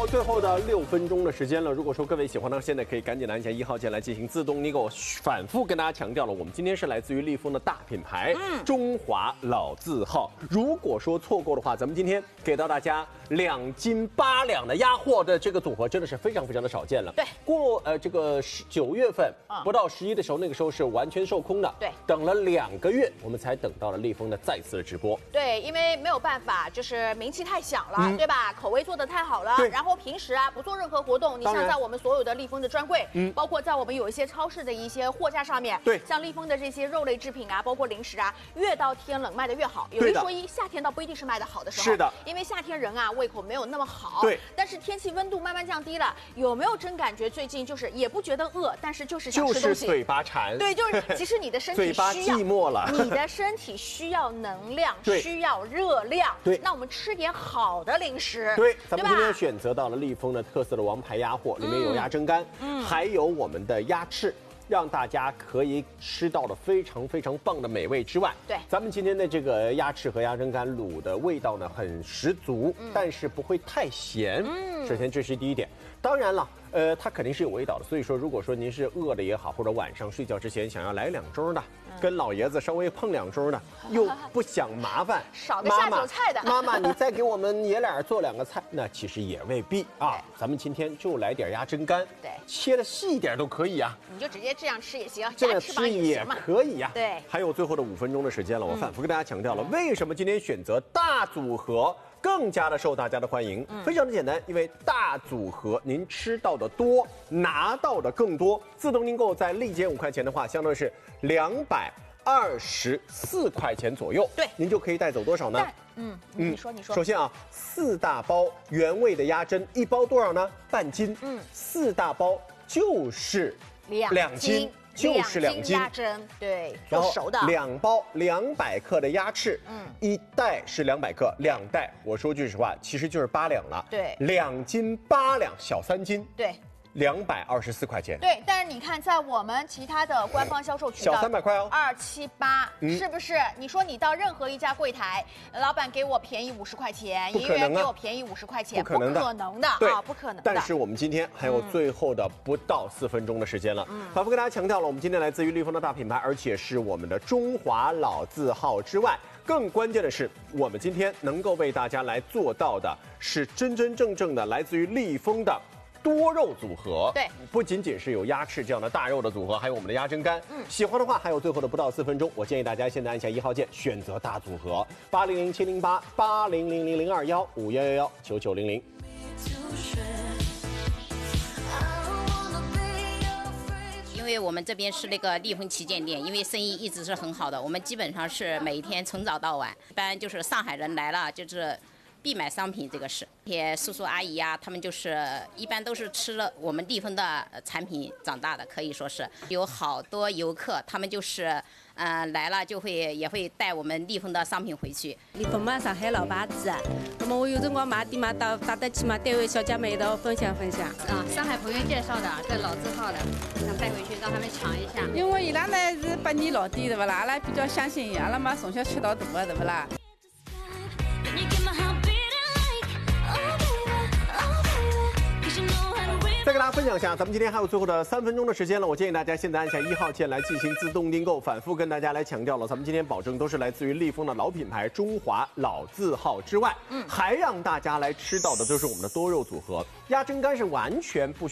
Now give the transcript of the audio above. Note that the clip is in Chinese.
最后的6分钟的时间了。如果说各位喜欢呢，现在可以赶紧的按下1号键来进行自动订购。反复跟大家强调了，我们今天是来自于利丰的大品牌，中华老字号。如果说错过的话，咱们今天给到大家2斤8两的鸭货的这个组合，真的是非常非常的少见了。 对， 这个9月份不到11的时候，那个时候是完全售空的。 对， 等了2个月，我们才等到了利丰的再次的直播。 对，因为没有办法，就是名气太响了，对吧？口味做得太好了，然后平时不做任何活动，你像在我们所有的利丰的专柜，包括在我们有一些超市的一些货架上面， 对， 像利丰的这些肉类制品包括零食越到天冷卖的越好。有一说一，夏天倒不一定是卖的好的时候， 是的， 因为夏天人胃口没有那么好， 对。 但是天气温度慢慢降低了，有没有真感觉最近就是也不觉得饿，但是就是想吃东西， 就是嘴巴馋， 对，就是其实你的身体嘴巴寂寞了， 你的身体需要能量，需要热量， 对， 那我们吃点好的零食， 对，咱们今天选择到了利丰的特色的王牌鸭货，里面有鸭胗肝，还有我们的鸭翅。让大家可以吃到的非常非常棒的美味之外， 对， 咱们今天的这个鸭翅和鸭胗肝卤的味道呢很十足，但是不会太咸。首先这是第一点。当然了，它肯定是有味道的。所以说，如果说您是饿的也好，或者晚上睡觉之前想要来2盅的，跟老爷子稍微碰2盅的，又不想麻烦， 少个下酒菜的， 妈妈你再给我们爷俩做2个菜，那其实也未必啊。咱们今天就来点鸭胗肝， 对， 切的细一点都可以啊。 你就直接这样吃也行， 这样吃也可以呀。 对， 还有最后的5分钟的时间了，我反复跟大家强调了，为什么今天选择大组合更加的受大家的欢迎？非常的简单，因为大组合您吃到的多，拿到的更多。自动订购在立减5块钱的话，相当于是224块钱左右。对，您就可以带走多少呢？你说。首先4大包原味的鸭胗，一包多少呢？半斤。4大包就是2斤。就是2斤鸭胗，对， 然后熟的 2包200克的鸭翅，1袋是200克，2袋，我说句实话，其实就是8两了， 对 ，2斤8两，小3斤， 对。 224块钱， 对，但是你看，在我们其他的官方销售渠道， 小300块哦 ，278，是不是？你说你到任何一家柜台，老板给我便宜50块钱，营业员给我便宜50块钱，不可能的啊，不可能的。 但是我们今天还有最后的不到4分钟的时间了，反复跟大家强调了，我们今天来自于利丰的大品牌，而且是我们的中华老字号之外，更关键的是，我们今天能够为大家来做到的是真真正正的来自于利丰的多肉组合， 对， 不仅仅是有鸭翅这样的大肉的组合，还有我们的鸭胗肝。喜欢的话，还有最后的不到4分钟，我建议大家现在按下1号键，选择大组合800700880002151119900。 因为我们这边是那个利丰旗舰店，因为生意一直是很好的，我们基本上是每一天从早到晚，一般就是上海人来了就是必买商品，这个是这些叔叔阿姨他们就是一般都是吃了我们利丰的产品长大的，可以说是有好多游客，他们就是来了也会带我们利丰的商品回去。 利丰嘛，上海老牌子，那么我有辰光买点嘛，到打得起嘛，单位小姐妹一道分享分享。 上海朋友介绍的，这老字号的，想带回去让他们尝一下。 因为伊拉呢是8年老店，对不啦？阿拉比较相信伊，阿拉嘛从小吃到大的，对不啦？ 再跟大家分享一下，咱们今天还有最后的3分钟的时间了，我建议大家现在按下1号键来进行自动订购。反复跟大家来强调了，咱们今天保证都是来自于利丰的老品牌中华老字号之外，还让大家来吃到的都是我们的多肉组合，鸭胗肝是完全不